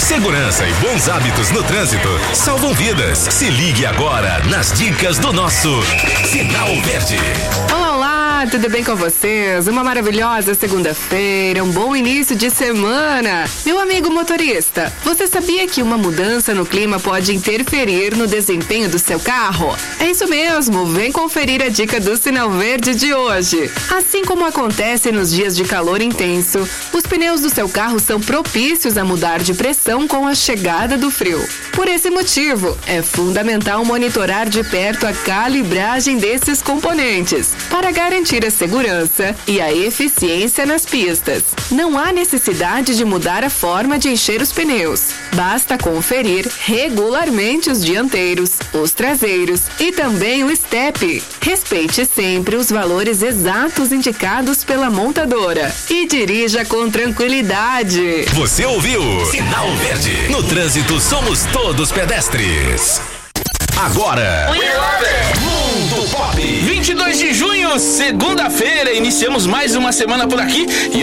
Segurança e bons hábitos no trânsito salvam vidas. Se ligue agora nas dicas do nosso Sinal Verde. Olá, tudo bem com vocês? Uma maravilhosa segunda-feira, um bom início de semana. Meu amigo motorista, você sabia que uma mudança no clima pode interferir no desempenho do seu carro? É isso mesmo, vem conferir a dica do Sinal Verde de hoje. Assim como acontece nos dias de calor intenso, os pneus do seu carro são propícios a mudar de pressão com a chegada do frio. Por esse motivo, é fundamental monitorar de perto a calibragem desses componentes para garantir a segurança e a eficiência nas pistas. Não há necessidade de mudar a forma de encher os pneus. Basta conferir regularmente os dianteiros, os traseiros e também o estepe. Respeite sempre os valores exatos indicados pela montadora e dirija com tranquilidade. Você ouviu? Sinal Verde. No trânsito somos todos pedestres. Agora, Mundo Pop. 22 de junho, segunda-feira, iniciamos mais uma semana por aqui e